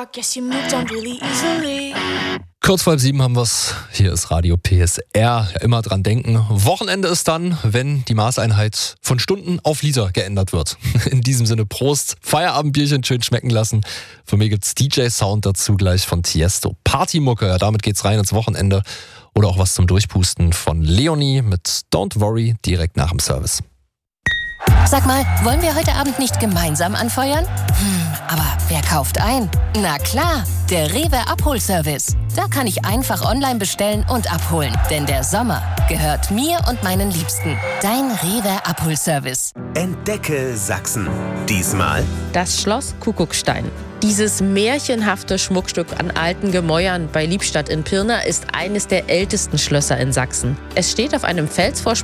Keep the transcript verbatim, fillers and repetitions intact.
I guess you moved on really easily. Kurz vor halb sieben haben wir's. Hier ist Radio P S R. Ja, immer dran denken. Wochenende ist dann, wenn die Maßeinheit von Stunden auf Liter geändert wird. In diesem Sinne Prost. Feierabendbierchen schön schmecken lassen. Von mir gibt's D J-Sound dazu gleich von Tiesto. Partymucke, ja, damit geht's rein ins Wochenende. Oder auch was zum Durchpusten von Leonie mit Don't Worry direkt nach dem Service. Sag mal, wollen wir heute Abend nicht gemeinsam anfeuern? Hm, aber wer kauft ein? Na klar, der Rewe Abholservice. Da kann ich einfach online bestellen und abholen. Denn der Sommer gehört mir und meinen Liebsten. Dein Rewe Abholservice. Entdecke Sachsen. Diesmal das Schloss Kuckuckstein. Dieses märchenhafte Schmuckstück an alten Gemäuern bei Liebstadt in Pirna ist eines der ältesten Schlösser in Sachsen. Es steht auf einem Felsvorsprung